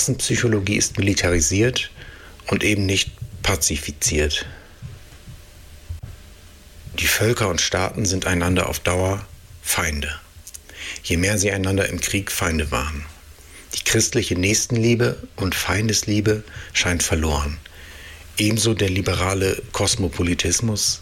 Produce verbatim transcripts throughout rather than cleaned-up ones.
Massenpsychologie ist militarisiert und eben nicht pazifiziert. Die Völker und Staaten sind einander auf Dauer Feinde, je mehr sie einander im Krieg Feinde waren. Die christliche Nächstenliebe und Feindesliebe scheint verloren. Ebenso der liberale Kosmopolitismus,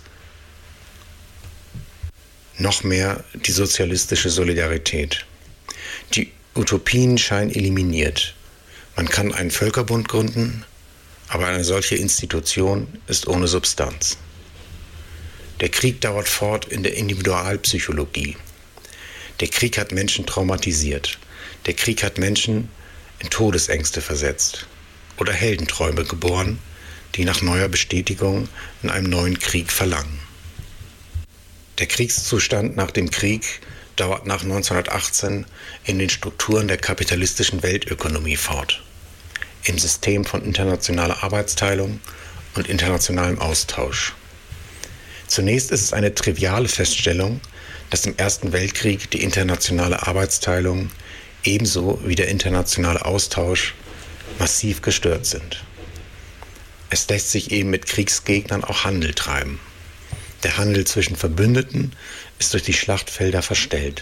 noch mehr die sozialistische Solidarität. Die Utopien scheinen eliminiert. Man kann einen Völkerbund gründen, aber eine solche Institution ist ohne Substanz. Der Krieg dauert fort in der Individualpsychologie. Der Krieg hat Menschen traumatisiert. Der Krieg hat Menschen in Todesängste versetzt oder Heldenträume geboren, die nach neuer Bestätigung in einem neuen Krieg verlangen. Der Kriegszustand nach dem Krieg dauert nach neunzehnhundertachtzehn in den Strukturen der kapitalistischen Weltökonomie fort, im System von internationaler Arbeitsteilung und internationalem Austausch. Zunächst ist es eine triviale Feststellung, dass im Ersten Weltkrieg die internationale Arbeitsteilung ebenso wie der internationale Austausch massiv gestört sind. Es lässt sich eben mit Kriegsgegnern auch Handel treiben. Der Handel zwischen Verbündeten ist durch die Schlachtfelder verstellt.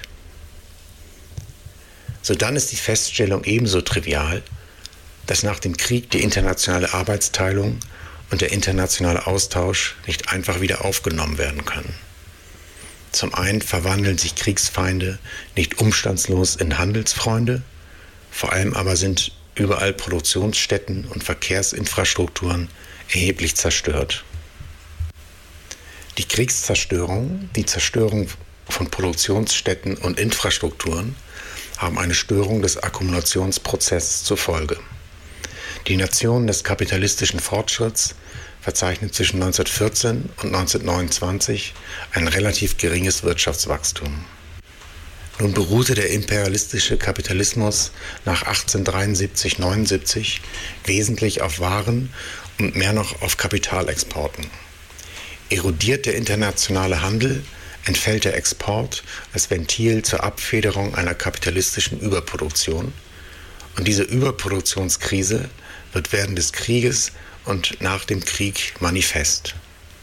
Sodann ist die Feststellung ebenso trivial, dass nach dem Krieg die internationale Arbeitsteilung und der internationale Austausch nicht einfach wieder aufgenommen werden können. Zum einen verwandeln sich Kriegsfeinde nicht umstandslos in Handelsfreunde, vor allem aber sind überall Produktionsstätten und Verkehrsinfrastrukturen erheblich zerstört. Die Kriegszerstörung, die Zerstörung von Produktionsstätten und Infrastrukturen haben eine Störung des Akkumulationsprozesses zur Folge. Die Nationen des kapitalistischen Fortschritts verzeichnen zwischen neunzehnhundertvierzehn und neunzehnhundertneunundzwanzig ein relativ geringes Wirtschaftswachstum. Nun beruhte der imperialistische Kapitalismus nach achtzehnhundertdreiundsiebzig neunundsiebzig wesentlich auf Waren und mehr noch auf Kapitalexporten. Erodiert der internationale Handel, entfällt der Export als Ventil zur Abfederung einer kapitalistischen Überproduktion. Und diese Überproduktionskrise wird während des Krieges und nach dem Krieg manifest.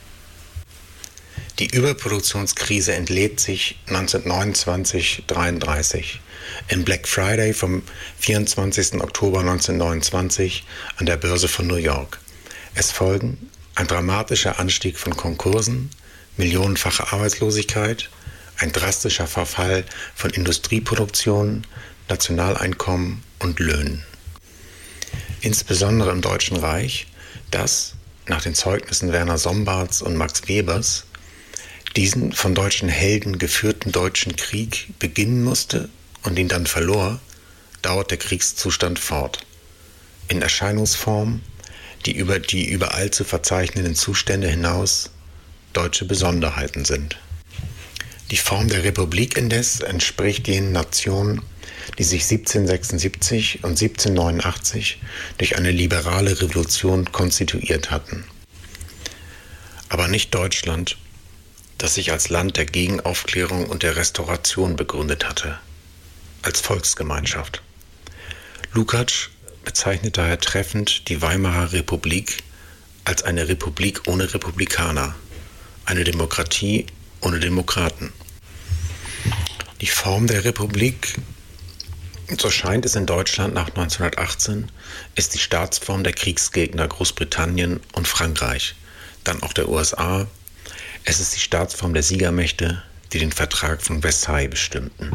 Die Überproduktionskrise entlädt sich neunzehnhundertneunundzwanzig dreiunddreißig im Black Friday vom vierundzwanzigsten Oktober neunzehnhundertneunundzwanzig an der Börse von New York. Es folgen ein dramatischer Anstieg von Konkursen, millionenfache Arbeitslosigkeit, ein drastischer Verfall von Industrieproduktion, Nationaleinkommen und Löhnen. Insbesondere im Deutschen Reich, das, nach den Zeugnissen Werner Sombarts und Max Webers, diesen von deutschen Helden geführten deutschen Krieg beginnen musste und ihn dann verlor, dauert der Kriegszustand fort. In Erscheinungsform, die über die überall zu verzeichnenden Zustände hinaus deutsche Besonderheiten sind. Die Form der Republik indes entspricht jenen Nationen, die sich siebzehnhundertsechsundsiebzig und siebzehnhundertneunundachtzig durch eine liberale Revolution konstituiert hatten. Aber nicht Deutschland, das sich als Land der Gegenaufklärung und der Restauration begründet hatte, als Volksgemeinschaft. Lukács bezeichnet daher treffend die Weimarer Republik als eine Republik ohne Republikaner, eine Demokratie ohne Demokraten. Die Form der Republik, so scheint es in Deutschland nach neunzehnhundertachtzehn, ist die Staatsform der Kriegsgegner Großbritannien und Frankreich, dann auch der U S A. Es ist die Staatsform der Siegermächte, die den Vertrag von Versailles bestimmten.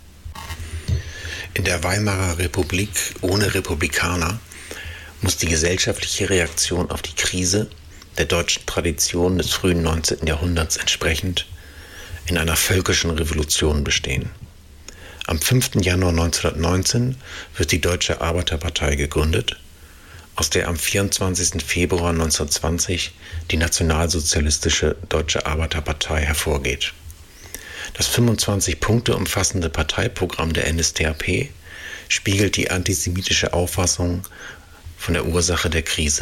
In der Weimarer Republik ohne Republikaner muss die gesellschaftliche Reaktion auf die Krise der deutschen Tradition des frühen neunzehnten Jahrhunderts entsprechend in einer völkischen Revolution bestehen. Am fünften Januar neunzehnhundertneunzehn wird die Deutsche Arbeiterpartei gegründet, aus der am vierundzwanzigsten Februar neunzehnhundertzwanzig die nationalsozialistische Deutsche Arbeiterpartei hervorgeht. Das fünfundzwanzig Punkte umfassende Parteiprogramm der N S D A P spiegelt die antisemitische Auffassung von der Ursache der Krise.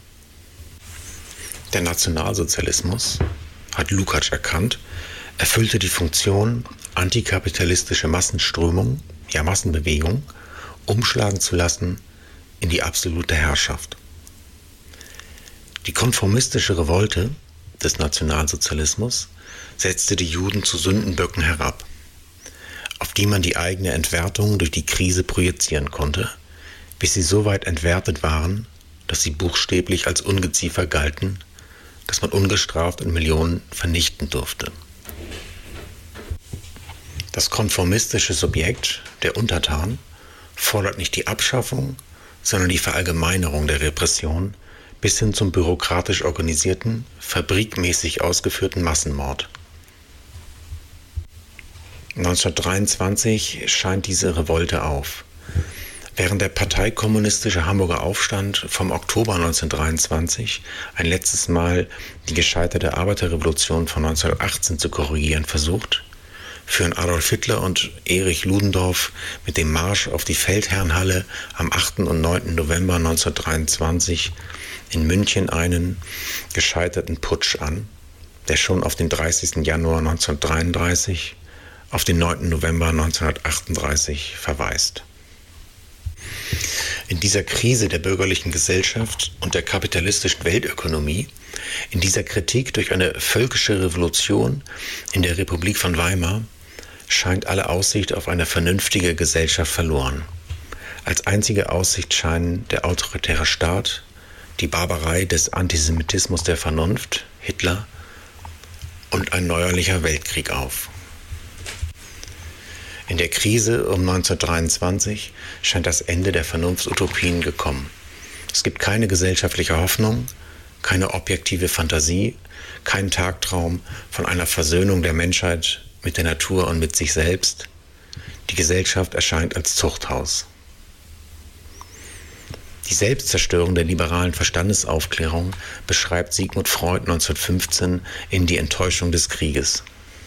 Der Nationalsozialismus, hat Lukács erkannt, erfüllte die Funktion, antikapitalistische Massenströmung, ja Massenbewegung, umschlagen zu lassen in die absolute Herrschaft. Die konformistische Revolte des Nationalsozialismus setzte die Juden zu Sündenböcken herab, auf die man die eigene Entwertung durch die Krise projizieren konnte, bis sie so weit entwertet waren, dass sie buchstäblich als Ungeziefer galten, das man ungestraft in Millionen vernichten durfte. Das konformistische Subjekt, der Untertan, fordert nicht die Abschaffung, sondern die Verallgemeinerung der Repression bis hin zum bürokratisch organisierten, fabrikmäßig ausgeführten Massenmord. neunzehnhundertdreiundzwanzig scheint diese Revolte auf. Während der parteikommunistische Hamburger Aufstand vom Oktober neunzehnhundertdreiundzwanzig ein letztes Mal die gescheiterte Arbeiterrevolution von neunzehnhundertachtzehn zu korrigieren versucht, führen Adolf Hitler und Erich Ludendorff mit dem Marsch auf die Feldherrnhalle am achten und neunten November neunzehnhundertdreiundzwanzig in München einen gescheiterten Putsch an, der schon auf den dreißigsten Januar neunzehnhundertdreiunddreißig auf den neunten November neunzehnhundertachtunddreißig verweist. In dieser Krise der bürgerlichen Gesellschaft und der kapitalistischen Weltökonomie, in dieser Kritik durch eine völkische Revolution in der Republik von Weimar, scheint alle Aussicht auf eine vernünftige Gesellschaft verloren. Als einzige Aussicht scheinen der autoritäre Staat, die Barbarei des Antisemitismus der Vernunft, Hitler, und ein neuerlicher Weltkrieg auf. In der Krise um neunzehnhundertdreiundzwanzig scheint das Ende der Vernunftsutopien gekommen. Es gibt keine gesellschaftliche Hoffnung, keine objektive Fantasie, keinen Tagtraum von einer Versöhnung der Menschheit mit der Natur und mit sich selbst. Die Gesellschaft erscheint als Zuchthaus. Die Selbstzerstörung der liberalen Verstandesaufklärung beschreibt Sigmund Freud neunzehnhundertfünfzehn in Die Enttäuschung des Krieges.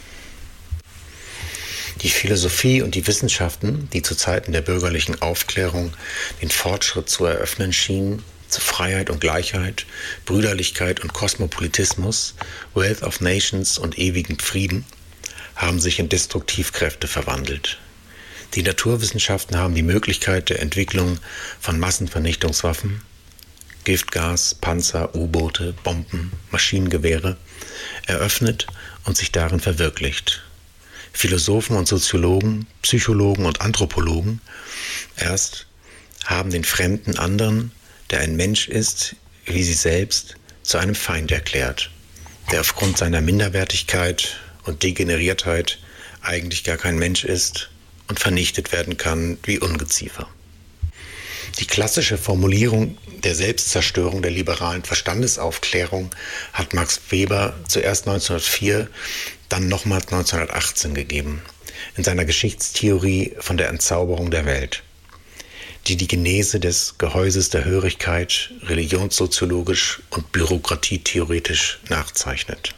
Die Philosophie und die Wissenschaften, die zu Zeiten der bürgerlichen Aufklärung den Fortschritt zu eröffnen schienen, zu Freiheit und Gleichheit, Brüderlichkeit und Kosmopolitismus, Wealth of Nations und ewigen Frieden, haben sich in Destruktivkräfte verwandelt. Die Naturwissenschaften haben die Möglichkeit der Entwicklung von Massenvernichtungswaffen, Giftgas, Panzer, U-Boote, Bomben, Maschinengewehre eröffnet und sich darin verwirklicht. Philosophen und Soziologen, Psychologen und Anthropologen erst haben den fremden anderen, der ein Mensch ist, wie sie selbst, zu einem Feind erklärt, der aufgrund seiner Minderwertigkeit und Degeneriertheit eigentlich gar kein Mensch ist und vernichtet werden kann wie Ungeziefer. Die klassische Formulierung der Selbstzerstörung der liberalen Verstandesaufklärung hat Max Weber zuerst neunzehnhundertvier, dann nochmals neunzehnhundertachtzehn gegeben, in seiner Geschichtstheorie von der Entzauberung der Welt, die die Genese des Gehäuses der Hörigkeit religionssoziologisch und bürokratietheoretisch nachzeichnet.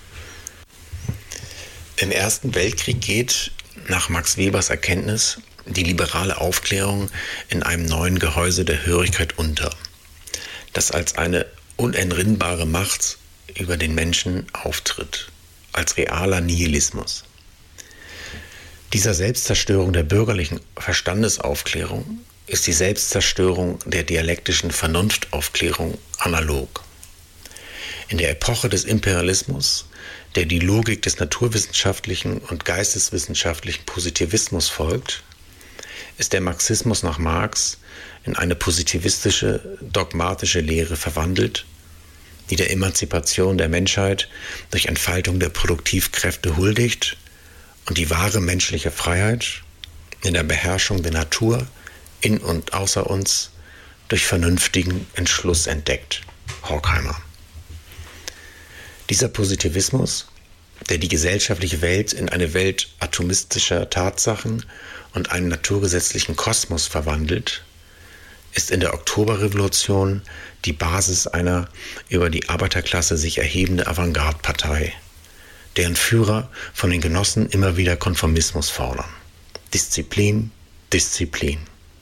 Im Ersten Weltkrieg geht, nach Max Webers Erkenntnis, die liberale Aufklärung in einem neuen Gehäuse der Hörigkeit unter, das als eine unentrinnbare Macht über den Menschen auftritt, als realer Nihilismus. Dieser Selbstzerstörung der bürgerlichen Verstandesaufklärung ist die Selbstzerstörung der dialektischen Vernunftaufklärung analog. In der Epoche des Imperialismus, der die Logik des naturwissenschaftlichen und geisteswissenschaftlichen Positivismus folgt, ist der Marxismus nach Marx in eine positivistische, dogmatische Lehre verwandelt, die der Emanzipation der Menschheit durch Entfaltung der Produktivkräfte huldigt und die wahre menschliche Freiheit in der Beherrschung der Natur in und außer uns durch vernünftigen Entschluss entdeckt. Horkheimer. Dieser Positivismus, der die gesellschaftliche Welt in eine Welt atomistischer Tatsachen und einen naturgesetzlichen Kosmos verwandelt, ist in der Oktoberrevolution die Basis einer über die Arbeiterklasse sich erhebende Avantgarde-Partei, deren Führer von den Genossen immer wieder Konformismus fordern. Disziplin, Disziplin.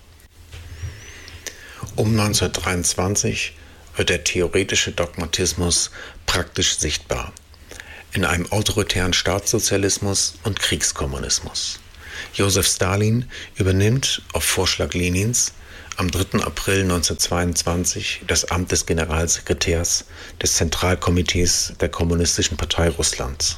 Um neunzehnhundertdreiundzwanzig wird der theoretische Dogmatismus praktisch sichtbar in einem autoritären Staatssozialismus und Kriegskommunismus. Josef Stalin übernimmt auf Vorschlag Lenins am dritten April neunzehnhundertzweiundzwanzig das Amt des Generalsekretärs des Zentralkomitees der Kommunistischen Partei Russlands.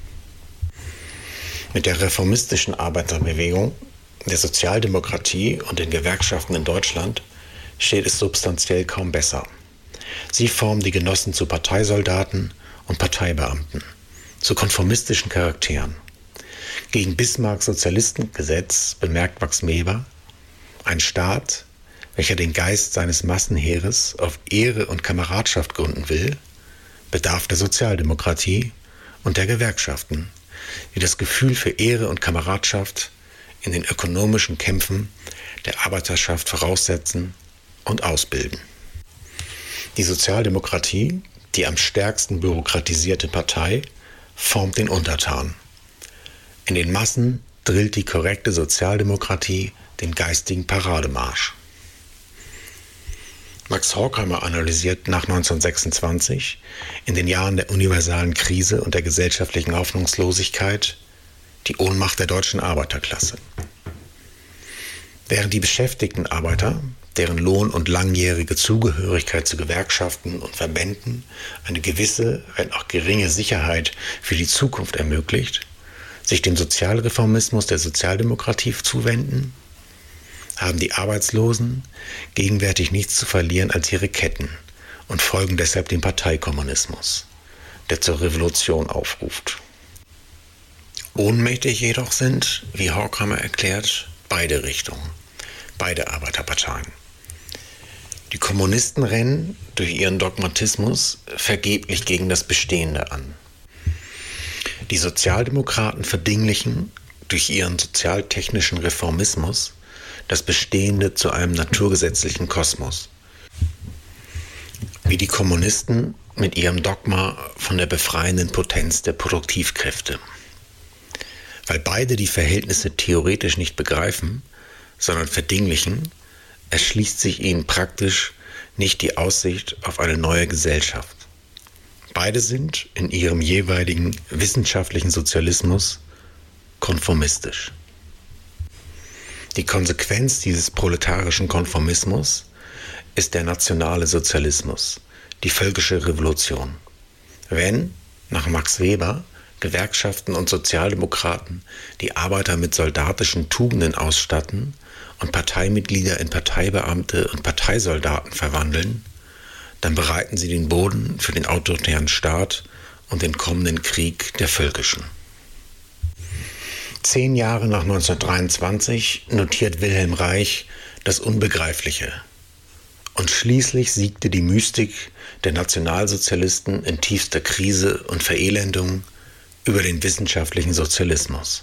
Mit der reformistischen Arbeiterbewegung, der Sozialdemokratie und den Gewerkschaften in Deutschland steht es substanziell kaum besser. Sie formen die Genossen zu Parteisoldaten und Parteibeamten, zu konformistischen Charakteren. Gegen Bismarcks Sozialistengesetz bemerkt Max Weber: Ein Staat, welcher den Geist seines Massenheeres auf Ehre und Kameradschaft gründen will, bedarf der Sozialdemokratie und der Gewerkschaften, die das Gefühl für Ehre und Kameradschaft in den ökonomischen Kämpfen der Arbeiterschaft voraussetzen und ausbilden. Die Sozialdemokratie, die am stärksten bürokratisierte Partei, formt den Untertan. In den Massen drillt die korrekte Sozialdemokratie den geistigen Parademarsch. Max Horkheimer analysiert nach neunzehnhundertsechsundzwanzig, in den Jahren der universalen Krise und der gesellschaftlichen Hoffnungslosigkeit, die Ohnmacht der deutschen Arbeiterklasse. Während die beschäftigten Arbeiter, deren Lohn und langjährige Zugehörigkeit zu Gewerkschaften und Verbänden eine gewisse, wenn auch geringe Sicherheit für die Zukunft ermöglicht, sich dem Sozialreformismus der Sozialdemokratie zuwenden, haben die Arbeitslosen gegenwärtig nichts zu verlieren als ihre Ketten und folgen deshalb dem Parteikommunismus, der zur Revolution aufruft. Ohnmächtig jedoch sind, wie Horkheimer erklärt, beide Richtungen, beide Arbeiterparteien. Die Kommunisten rennen durch ihren Dogmatismus vergeblich gegen das Bestehende an. Die Sozialdemokraten verdinglichen durch ihren sozialtechnischen Reformismus das Bestehende zu einem naturgesetzlichen Kosmos. Wie die Kommunisten mit ihrem Dogma von der befreienden Potenz der Produktivkräfte. Weil beide die Verhältnisse theoretisch nicht begreifen, sondern verdinglichen, erschließt sich ihnen praktisch nicht die Aussicht auf eine neue Gesellschaft. Beide sind in ihrem jeweiligen wissenschaftlichen Sozialismus konformistisch. Die Konsequenz dieses proletarischen Konformismus ist der nationale Sozialismus, die völkische Revolution. Wenn, nach Max Weber, Gewerkschaften und Sozialdemokraten die Arbeiter mit soldatischen Tugenden ausstatten und Parteimitglieder in Parteibeamte und Parteisoldaten verwandeln, dann bereiten sie den Boden für den autoritären Staat und den kommenden Krieg der Völkischen. Zehn Jahre nach neunzehnhundertdreiundzwanzig notiert Wilhelm Reich das Unbegreifliche. Und schließlich siegte die Mystik der Nationalsozialisten in tiefster Krise und Verelendung über den wissenschaftlichen Sozialismus.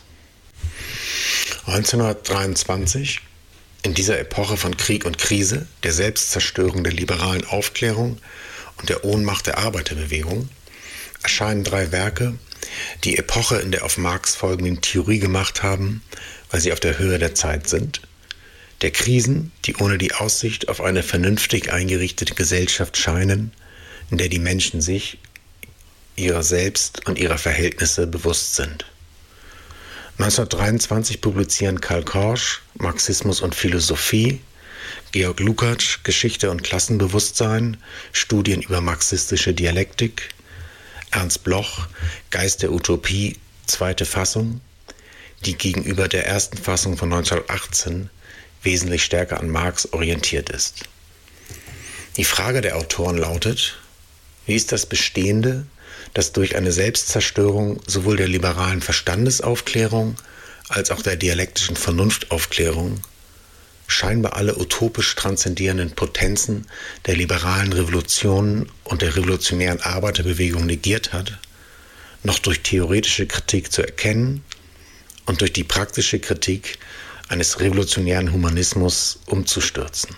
neunzehnhundertdreiundzwanzig, in dieser Epoche von Krieg und Krise, der Selbstzerstörung der liberalen Aufklärung und der Ohnmacht der Arbeiterbewegung, erscheinen drei Werke, die Epoche in der auf Marx folgenden Theorie gemacht haben, weil sie auf der Höhe der Zeit sind, der Krisen, die ohne die Aussicht auf eine vernünftig eingerichtete Gesellschaft scheinen, in der die Menschen sich ihrer selbst und ihrer Verhältnisse bewusst sind. neunzehnhundertdreiundzwanzig publizieren Karl Korsch, Marxismus und Philosophie, Georg Lukács, Geschichte und Klassenbewusstsein, Studien über marxistische Dialektik, Ernst Bloch, Geist der Utopie, zweite Fassung, die gegenüber der ersten Fassung von neunzehnhundertachtzehn wesentlich stärker an Marx orientiert ist. Die Frage der Autoren lautet: Wie ist das Bestehende, das durch eine Selbstzerstörung sowohl der liberalen Verstandesaufklärung als auch der dialektischen Vernunftaufklärung scheinbar alle utopisch transzendierenden Potenzen der liberalen Revolutionen und der revolutionären Arbeiterbewegung negiert hat, noch durch theoretische Kritik zu erkennen und durch die praktische Kritik eines revolutionären Humanismus umzustürzen.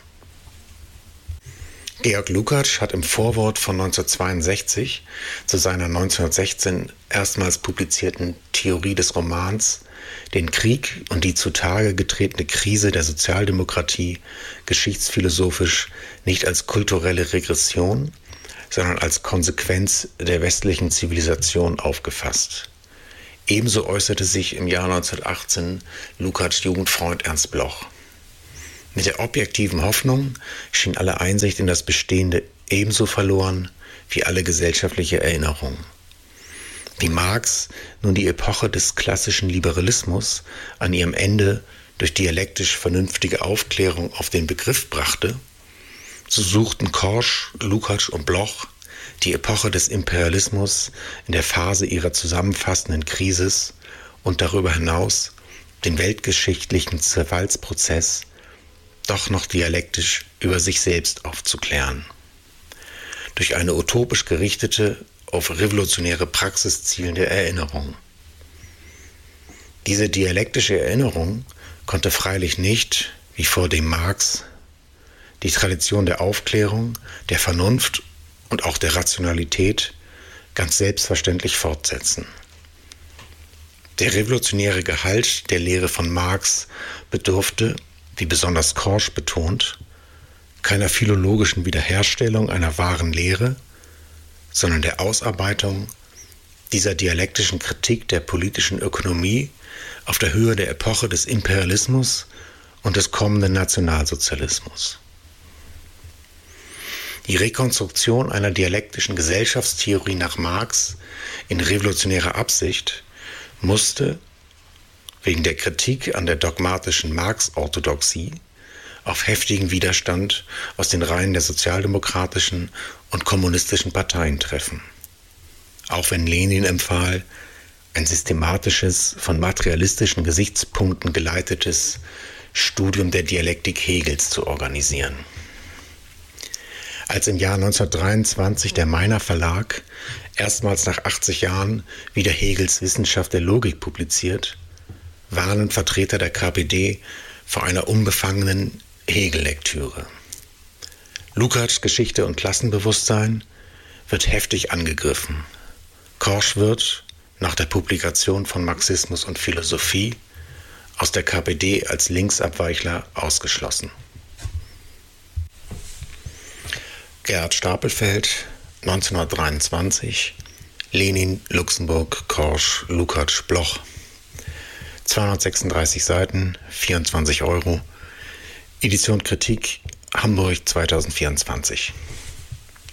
Georg Lukács hat im Vorwort von neunzehnhundertzweiundsechzig zu seiner neunzehnhundertsechzehn erstmals publizierten Theorie des Romans den Krieg und die zutage getretene Krise der Sozialdemokratie geschichtsphilosophisch nicht als kulturelle Regression, sondern als Konsequenz der westlichen Zivilisation aufgefasst. Ebenso äußerte sich im Jahr neunzehnhundertachtzehn Lukács' Jugendfreund Ernst Bloch. Mit der objektiven Hoffnung schien alle Einsicht in das Bestehende ebenso verloren wie alle gesellschaftliche Erinnerung. Wie Marx nun die Epoche des klassischen Liberalismus an ihrem Ende durch dialektisch vernünftige Aufklärung auf den Begriff brachte, so suchten Korsch, Lukács und Bloch die Epoche des Imperialismus in der Phase ihrer zusammenfassenden Krise und darüber hinaus den weltgeschichtlichen Zerfallsprozess doch noch dialektisch über sich selbst aufzuklären. Durch eine utopisch gerichtete, auf revolutionäre Praxis zielende Erinnerung. Diese dialektische Erinnerung konnte freilich nicht, wie vor dem Marx, die Tradition der Aufklärung, der Vernunft und auch der Rationalität ganz selbstverständlich fortsetzen. Der revolutionäre Gehalt der Lehre von Marx bedurfte, wie besonders Korsch betont, keiner philologischen Wiederherstellung einer wahren Lehre, sondern der Ausarbeitung dieser dialektischen Kritik der politischen Ökonomie auf der Höhe der Epoche des Imperialismus und des kommenden Nationalsozialismus. Die Rekonstruktion einer dialektischen Gesellschaftstheorie nach Marx in revolutionärer Absicht musste wegen der Kritik an der dogmatischen Marx-Orthodoxie auf heftigen Widerstand aus den Reihen der sozialdemokratischen und kommunistischen Parteien treffen. Auch wenn Lenin empfahl, ein systematisches, von materialistischen Gesichtspunkten geleitetes Studium der Dialektik Hegels zu organisieren. Als im Jahr neunzehnhundertdreiundzwanzig der Meiner Verlag erstmals nach achtzig Jahren wieder Hegels Wissenschaft der Logik publiziert, warnen Vertreter der K P D vor einer unbefangenen Hegel-Lektüre. Lukács' Geschichte und Klassenbewusstsein wird heftig angegriffen. Korsch wird, nach der Publikation von Marxismus und Philosophie, aus der K P D als Linksabweichler ausgeschlossen. Gerhard Stapelfeld, neunzehnhundertdreiundzwanzig, Lenin, Luxemburg, Korsch, Lukács, Bloch, zweihundertsechsunddreißig Seiten, vierundzwanzig Euro, Edition Kritik, Hamburg zweitausendvierundzwanzig.